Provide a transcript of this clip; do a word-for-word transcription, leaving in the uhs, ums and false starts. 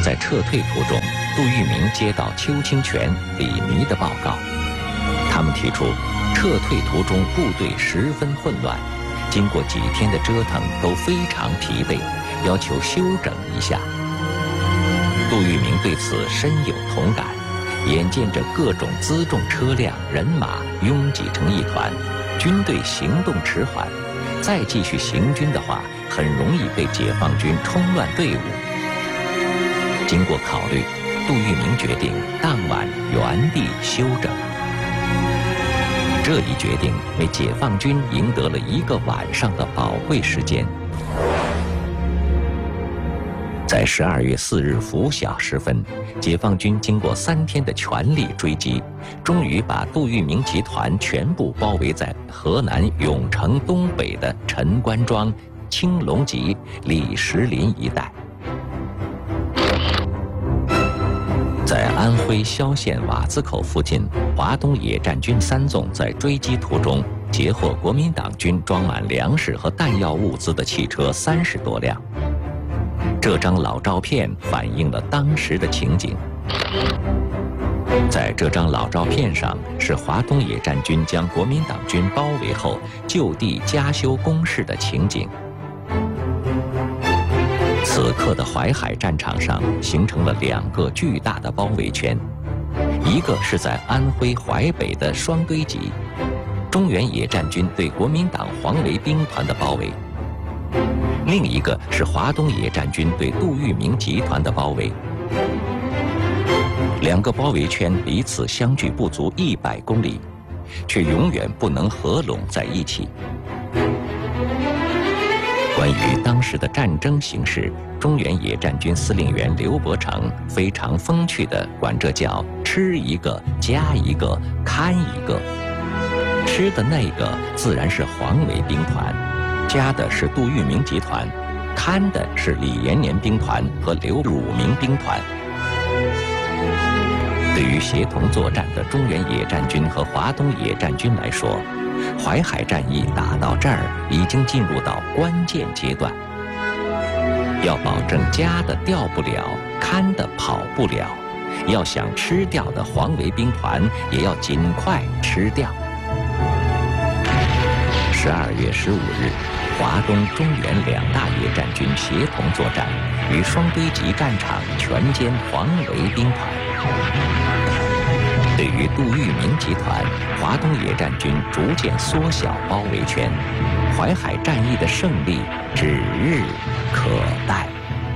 在撤退途中，杜聿明接到邱清泉、李弥的报告，他们提出，撤退途中部队十分混乱，经过几天的折腾都非常疲惫，要求休整一下。杜聿明对此深有同感，眼见着各种辎重车辆、人马拥挤成一团，军队行动迟缓，再继续行军的话，很容易被解放军冲乱队伍。经过考虑，杜聿明决定当晚原地休整。这一决定为解放军赢得了一个晚上的宝贵时间。在十二月四日拂晓时分，解放军经过三天的全力追击，终于把杜聿明集团全部包围在河南永城东北的陈官庄、青龙集、李石林一带。在安徽萧县瓦子口附近，华东野战军三纵在追击途中截获国民党军装满粮食和弹药物资的汽车三十多辆。这张老照片反映了当时的情景。在这张老照片上，是华东野战军将国民党军包围后就地加修工事的情景。此刻的淮海战场上形成了两个巨大的包围圈，一个是在安徽淮北的双堆集，中原野战军对国民党黄维兵团的包围；另一个是华东野战军对杜聿明集团的包围。两个包围圈彼此相距不足一百公里，却永远不能合拢在一起。关于当时的战争形势，中原野战军司令员刘伯承非常风趣地管这叫吃一个加一个看一个。吃的那个自然是黄维兵团，加的是杜聿明集团，看的是李延年兵团和刘汝明兵团。对于协同作战的中原野战军和华东野战军来说，淮海战役打到这儿已经进入到关键阶段，要保证加的掉不了，看的跑不了，要想吃掉的黄维兵团也要尽快吃掉。十二月十五日，华东、中原两大野战军协同作战，与双堆集战场全歼黄维兵团。对于杜聿明集团，华东野战军逐渐缩小包围圈，淮海战役的胜利指日可待。